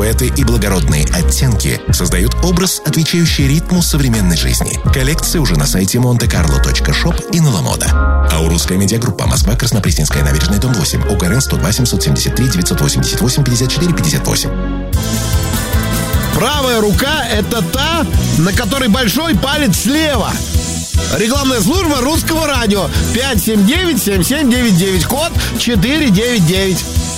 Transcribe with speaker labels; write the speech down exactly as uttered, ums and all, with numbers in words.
Speaker 1: силуэты и благородные оттенки создают образ, отвечающий ритму современной жизни. Коллекция уже на сайте монте карло точка шоп и на Ламода. Аурусская медиагруппа. Москва, Краснопресненская набережная, дом восемь. УГРН сто два семьсот семьдесят три девятьсот восемьдесят восемь пятьдесят четыре пятьдесят восемь.
Speaker 2: Правая рука – это та, на которой большой палец слева. Рекламная служба Русского радио. пять семь девять семь семь девять девять, код четыре девять девять.